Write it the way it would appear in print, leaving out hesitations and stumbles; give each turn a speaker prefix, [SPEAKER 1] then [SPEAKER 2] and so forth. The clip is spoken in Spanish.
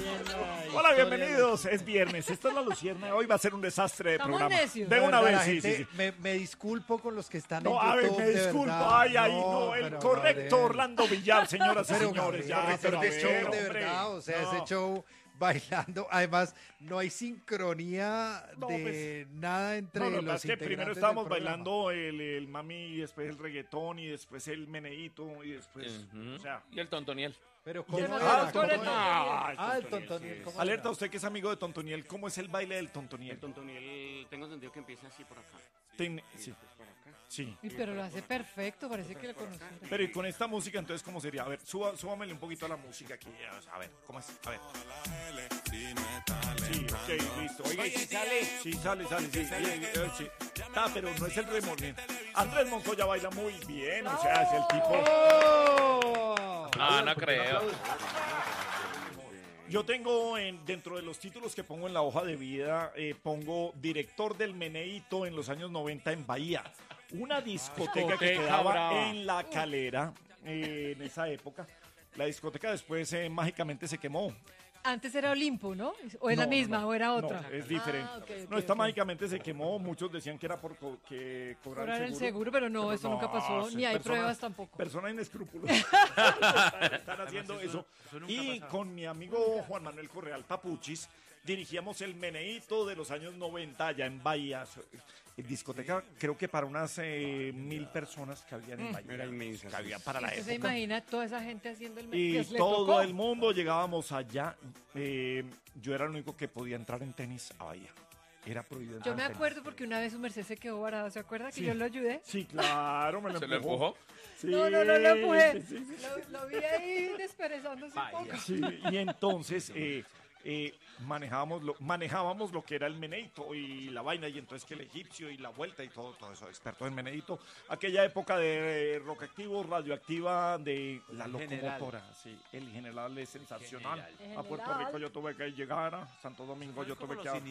[SPEAKER 1] Hola, bienvenidos. Es viernes. Esta es la Lucierna. Hoy va a ser un desastre de
[SPEAKER 2] Estamos
[SPEAKER 1] programa.
[SPEAKER 2] necios.
[SPEAKER 1] De
[SPEAKER 3] La
[SPEAKER 1] una
[SPEAKER 3] verdad,
[SPEAKER 1] vez,
[SPEAKER 3] la
[SPEAKER 1] sí,
[SPEAKER 3] gente,
[SPEAKER 1] sí.
[SPEAKER 3] Me disculpo con los que están
[SPEAKER 1] No,
[SPEAKER 3] en
[SPEAKER 1] a ver,
[SPEAKER 3] YouTube,
[SPEAKER 1] me
[SPEAKER 3] de
[SPEAKER 1] disculpo.
[SPEAKER 3] verdad.
[SPEAKER 1] Ay,
[SPEAKER 3] No,
[SPEAKER 1] el
[SPEAKER 3] pero,
[SPEAKER 1] correcto
[SPEAKER 3] Gabriel.
[SPEAKER 1] Orlando Villar, señoras y
[SPEAKER 3] Pero,
[SPEAKER 1] señores.
[SPEAKER 3] Gabriel,
[SPEAKER 1] pero a
[SPEAKER 3] ese show
[SPEAKER 1] ver,
[SPEAKER 3] de
[SPEAKER 1] hombre.
[SPEAKER 3] verdad, o sea,
[SPEAKER 1] No.
[SPEAKER 3] ese show bailando, además no hay sincronía
[SPEAKER 1] No,
[SPEAKER 3] de nada entre
[SPEAKER 1] No, lo que
[SPEAKER 3] los
[SPEAKER 1] pasa es que primero
[SPEAKER 3] integrantes
[SPEAKER 1] estábamos
[SPEAKER 3] del programa.
[SPEAKER 1] bailando el mami y después el reggaetón y después el meneíto y después, o sea...
[SPEAKER 4] Y el tontoniel.
[SPEAKER 3] Pero
[SPEAKER 1] Y el-
[SPEAKER 3] ¿cómo
[SPEAKER 1] Ah,
[SPEAKER 3] era? ¿Cómo
[SPEAKER 2] el
[SPEAKER 3] era?
[SPEAKER 1] Ah,
[SPEAKER 3] El tontoniel, ¿cómo
[SPEAKER 1] Alerta,
[SPEAKER 3] era?
[SPEAKER 1] usted que es amigo de Tontoniel, ¿cómo es el baile del Tontoniel?
[SPEAKER 5] El tontoniel, tengo entendido que empieza así por acá.
[SPEAKER 1] Sí,
[SPEAKER 5] Después por acá.
[SPEAKER 1] sí.
[SPEAKER 2] Uy, pero lo hace perfecto, parece que lo conociera.
[SPEAKER 1] Pero y con esta música, entonces, ¿cómo sería? A ver, súbamele un poquito a la música aquí. A ver, ¿cómo es? A ver. Sí, ok, listo. Oiga, ¿y si sale? Sí, sale, sí. Sí. Ah, pero no es el remolino. Andrés Montoya baila muy bien, o sea, es el tipo...
[SPEAKER 3] ¡Oh!
[SPEAKER 4] No creo.
[SPEAKER 1] Yo tengo dentro de los títulos que pongo en la hoja de vida, pongo director del Meneíto en los años 90 en Bahía. Una discoteca que
[SPEAKER 4] Discoteca
[SPEAKER 1] quedaba
[SPEAKER 4] brava.
[SPEAKER 1] en La Calera en esa época. La discoteca después mágicamente se quemó.
[SPEAKER 2] Antes era Olimpo, ¿no? ¿O es la
[SPEAKER 1] No,
[SPEAKER 2] misma
[SPEAKER 1] no,
[SPEAKER 2] o era
[SPEAKER 1] no,
[SPEAKER 2] otra?
[SPEAKER 1] es diferente.
[SPEAKER 2] Ah, ok, ok,
[SPEAKER 1] No, esta
[SPEAKER 2] ok.
[SPEAKER 1] mágicamente se quemó. Muchos decían que era por que cobrar
[SPEAKER 2] Cobrar
[SPEAKER 1] el
[SPEAKER 2] el
[SPEAKER 1] seguro.
[SPEAKER 2] seguro, pero no, eso nunca pasó,
[SPEAKER 1] sí,
[SPEAKER 2] ni hay pruebas tampoco.
[SPEAKER 1] Personas inescrupulosas están haciendo eso. Y con mi amigo Juan Manuel Correal Papuchis dirigíamos el Meneíto de los años 90 allá en Bahía. En discoteca, creo que para unas 1.000 personas que habían en Bahía.
[SPEAKER 5] Era inmensa,
[SPEAKER 1] Que había para la
[SPEAKER 2] ¿Usted se
[SPEAKER 1] época.
[SPEAKER 2] imagina toda esa gente haciendo el
[SPEAKER 1] Y
[SPEAKER 2] les le
[SPEAKER 1] todo
[SPEAKER 2] tocó?
[SPEAKER 1] el mundo llegábamos allá. Yo era el único que podía entrar en tenis a Bahía. Era prohibido entrar
[SPEAKER 2] Yo me
[SPEAKER 1] en tenis.
[SPEAKER 2] acuerdo porque una vez su merced se quedó varado, ¿se acuerda que
[SPEAKER 1] Sí.
[SPEAKER 2] yo lo ayudé?
[SPEAKER 1] Sí, claro, me lo
[SPEAKER 4] ¿Se lo
[SPEAKER 1] empujó.
[SPEAKER 4] empujó?
[SPEAKER 1] Sí,
[SPEAKER 2] No, lo empujé.
[SPEAKER 1] sí, sí,
[SPEAKER 2] Lo vi ahí desperezándose un poco.
[SPEAKER 1] sí. Y entonces manejábamos lo que era el meneíto y la vaina, y entonces que el egipcio y la vuelta y todo eso, experto en meneíto. Aquella época de rock activo, radioactiva, de la locomotora, sí, el general es sensacional.
[SPEAKER 2] El
[SPEAKER 1] A Puerto
[SPEAKER 2] general.
[SPEAKER 1] Rico yo tuve que llegar, a Santo Domingo yo tuve que